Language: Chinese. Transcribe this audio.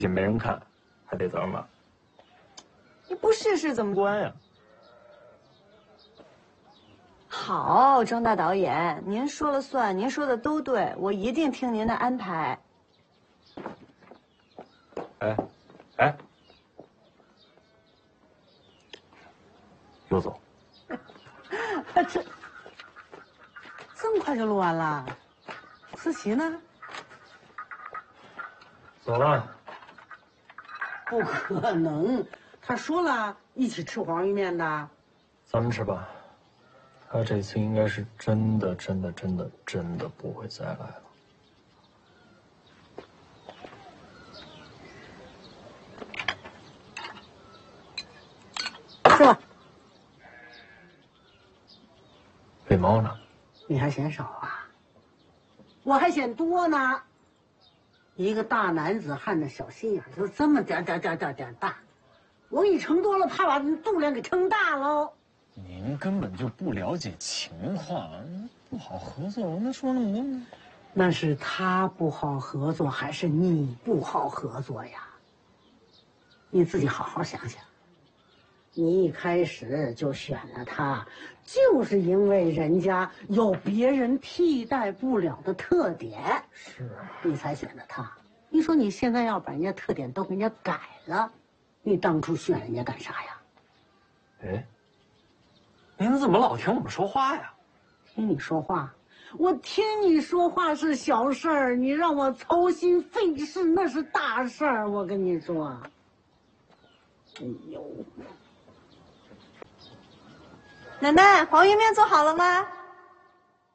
也没人看，还得责骂。 你不试试怎么？ 关呀！ 好，张大导演，您说了算，您说的都对，我一定听您的安排。 哎，尤总， 这么快就录完了？思琪呢？ 走了。 不可能，他说了一起吃黄鱼面的。 咱们吃吧。他这次应该是真的不会再来了。 是吧？ 喂猫呢？ 你还嫌少啊？我还嫌多呢。一个大男子汉的小心眼就这么点大，我给你盛多了，怕把肚量给撑大喽。 您根本就不了解情况，不好合作，我能说那么多吗？ 那是他不好合作，还是你不好合作呀？你自己好好想想。你一开始就选了他，就是因为人家有别人替代不了的特点， 是你才选的他。你说你现在要把人家特点都给人家改了，你当初选人家干啥呀？ 哎，您怎么老听我们说话呀？ 听你说话，我听你说话是小事儿，你让我操心费事那是大事儿。我跟你说，哎呦。 奶奶，黄鱼面做好了吗？